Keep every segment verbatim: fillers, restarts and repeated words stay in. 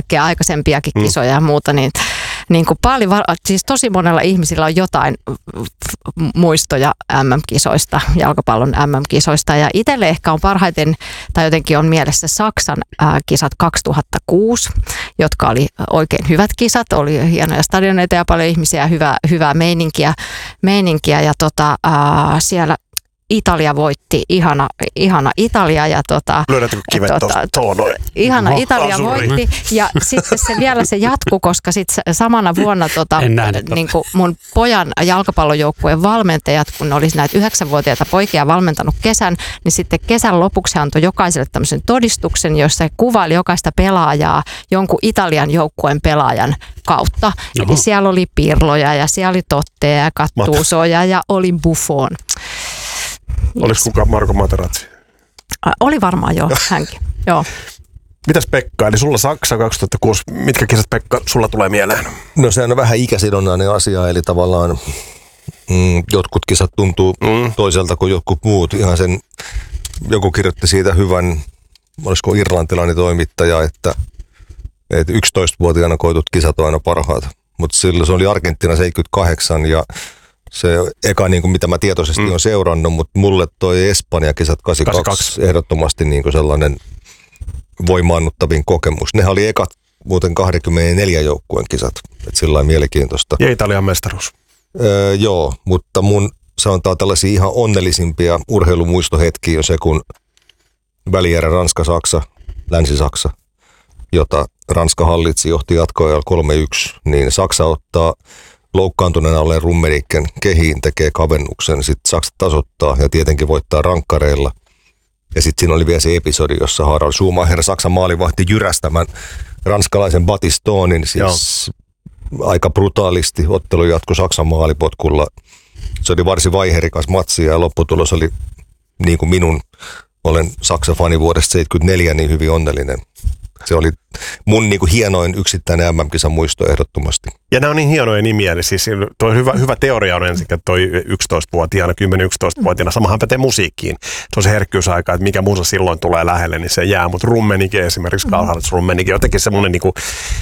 kaikkea aikaisempiakin kisoja ja muuta, niin, niin kuin paljon, siis tosi monella ihmisillä on jotain muistoja äm äm-kisoista, jalkapallon äm äm-kisoista, ja itselle ehkä on parhaiten, tai jotenkin on mielessä Saksan äh, kisat kaksituhattakuusi, jotka oli oikein hyvät kisat, oli hienoja stadioneita ja paljon ihmisiä, hyvää, hyvää meininkiä, meininkiä ja tota, äh, siellä Italia voitti, ihana, ihana Italia ja tota... Löydätkö kivet tuosta tuohon noin? Ihana oh, Italia asuri. Voitti ja sitten se vielä se jatkuu, koska sitten samana vuonna tota, niin kuin mun pojan jalkapallojoukkueen valmentajat, kun ne olisi näitä yhdeksänvuotiaita poikia valmentanut kesän, niin sitten kesän lopuksi he antoi jokaiselle tämmöisen todistuksen, jossa he kuvaili jokaista pelaajaa jonkun Italian joukkueen pelaajan kautta. Eli siellä oli Pirloja ja siellä oli Totteja ja Gattusoja ja oli Buffon. Oliko kuka Marco Materazzi? Oli varmaan jo, hänkin. Joo. Mitäs Pekka, eli sulla Saksa kaksituhattakuusi, mitkä kisat Pekka sulla tulee mieleen? No sehän on vähän ikäsidonnainen asia, eli tavallaan mm, jotkut kisat tuntuu mm. toiselta kuin jotkut muut. Ihan sen, joku kirjoitti siitä hyvän, olisiko irlantilainen toimittaja, että, että yksitoistavuotiaana koetut kisat on aina parhaat. Mutta silloin se oli Argentiina seitsemänkymmentäkahdeksan ja se eka, niin kuin mitä mä tietoisesti mm. olen seurannut, mutta mulle toi Espanja-kisat kahdeksankymmentäkaksi ehdottomasti niin kuin sellainen voimaannuttavin kokemus. Nehän oli ekat muuten kaksikymmentäneljä joukkueen kisat, että sillä lailla mielenkiintoista. Ja Italian mestaruus. Öö, joo, mutta mun sanotaan tällaisia ihan onnellisimpia urheilumuistohetkiä on se, kun välierä Ranska-Saksa, Länsi-Saksa, jota Ranska hallitsi, johti jatkoajalla kolme yksi, niin Saksa ottaa loukkaantuneena olleen Rummenicken kehiin, tekee kavennuksen, sitten Saksa tasoittaa ja tietenkin voittaa rankkareilla. Ja sitten siinä oli vielä se episodi, jossa Harald Schumacher, Saksan maalivahti, jyrästämään ranskalaisen Batistonin, siis Joo. aika brutaalisti. Ottelu jatkui Saksan maalipotkulla. Se oli varsin vaiherikas matsi ja lopputulos oli niin kuin minun, olen Saksa-fani vuodesta seitsemänkymmentäneljä, niin hyvin onnellinen. Se oli mun niin kuin hienoin yksittäinen äm äm-kisan muisto ehdottomasti. Ja nämä on niin hienoja nimiä, eli siis toi hyvä, hyvä teoria on ensin, että toi yksitoistavuotiaana, kymmenen-yksitoistavuotiaana, samahan pätee musiikkiin. Se on se herkkyysaika, että mikä musa silloin tulee lähelle, niin se jää, mutta Rummenigge esimerkiksi, mm. Karl-Heinz Rummenigge, jotenkin semmoinen niin kuin,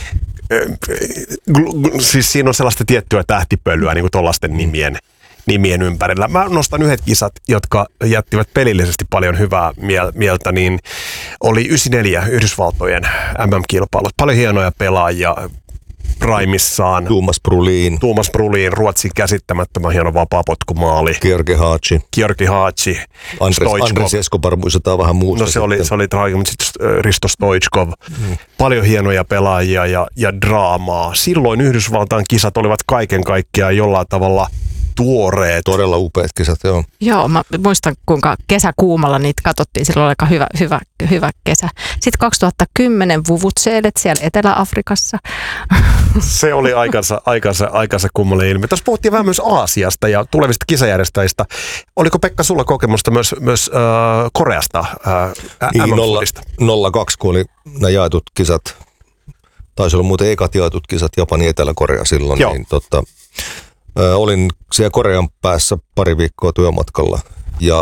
siis siinä on sellaista tiettyä tähtipölyä niin kuin tollaisten nimien. nimien ympärillä. Mä nostan yhdet kisat, jotka jättivät pelillisesti paljon hyvää mieltä, niin oli yhdeksänkymmentäneljä Yhdysvaltojen äm äm-kilpailut. Paljon hienoja pelaajia primissaan. Tuomas Brolin. Tuomas Brolin, Ruotsin käsittämättömän hieno vapaapotkumaali. Georgi Haci. Georgi Haci. Andres, Andres Escobar muistetaan vähän muusta. No se oli, se oli traaginen, mutta sitten Risto Stoichkov. Mm. Paljon hienoja pelaajia ja, ja draamaa. Silloin Yhdysvaltain kisat olivat kaiken kaikkiaan jollain tavalla tuoreet. Todella upeat kisat, joo. Joo, mä muistan kuinka kesäkuumalla niitä katsottiin, silloin oli aika hyvä, hyvä, hyvä kesä. Sitten kaksituhattakymmenen Vuvuzzelet siellä Etelä-Afrikassa. Se oli aikansa, aikansa, aikansa kummallinen ilmiö. Tässä puhuttiin vähän myös Aasiasta ja tulevista kisajärjestäjistä. Oliko Pekka sulla kokemusta myös, myös äh, Koreasta äh, niin, nolla kaksi, kun oli nämä jaetut kisat. Taisi olla muuten ekat jaetut kisat Japani Etelä-Korea silloin. Joo. Niin, totta, Ö, olin siellä Korean päässä pari viikkoa työmatkalla ja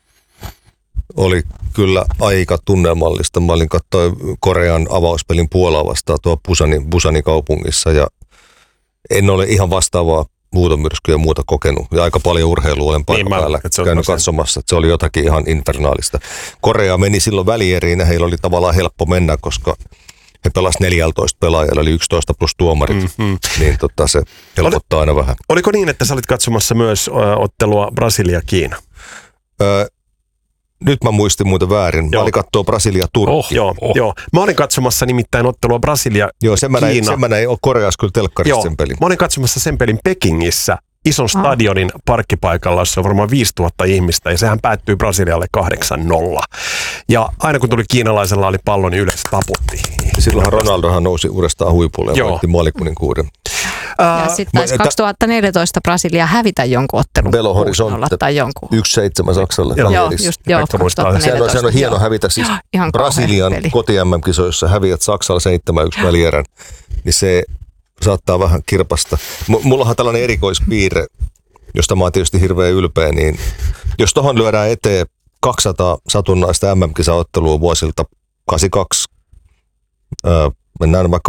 oli kyllä aika tunnelmallista. Mä olin katsoin Korean avauspelin Puolaa vastaan tuo Busanin, Busanin kaupungissa ja en ole ihan vastaavaa huutomyrskyä ja muuta kokenut. Ja aika paljon urheilua olen paikan niin, päällä käynyt katsomassa, että se oli jotakin ihan infernaalista. Korea meni silloin välieriin ja heillä oli tavallaan helppo mennä, koska he pelasivat neljätoista pelaajalla, eli yksitoista plus tuomarit, mm-hmm. niin tota, se helpottaa aina vähän. Oliko niin, että sä olit katsomassa myös ö, ottelua Brasilia-Kiina? Öö, nyt mä muistin muuten väärin. Joo. Mä olin katsoa Brasilia-Turkki. Oh, joo, oh. joo. Mä olin katsomassa nimittäin ottelua Brasilia-Kiina. Joo, sen mä näin, sen mä näin ole Koreassa kyllä telkkarissa sen pelin. Mä olin katsomassa sen pelin Pekingissä. Ison stadionin parkkipaikalla, jossa on varmaan viisituhatta ihmistä, ja sehän päättyi Brasilialle kahdeksan nolla. Ja aina kun tuli kiinalaisella oli pallo, niin yleensä taputti. Silloinhan Ronaldohan nousi uudestaan huipulle ja voitti maalikuninkuuden. Ja sitten taisi kaksituhattaneljätoista Brasilia hävitä jonkun ottelun. Belo Horizonte tai jonkun. yksi seitsemän Saksalle. Joo, joo, just, joo sehän on, sehän on hieno hävitä. Siis joo, Brasilian koti-äm äm-kisoissa häviät Saksalla seitsemän yksi välierän. Niin se saattaa vähän kirpasta. M- mullahan tällainen erikoispiirre, josta mä oon tietysti hirveän ylpeä, niin jos tohon lyödään eteen kaksisataa satunnaista äm äm-kisaottelua vuosilta kahdeksankymmentäkaksi, öö, mennään vaikka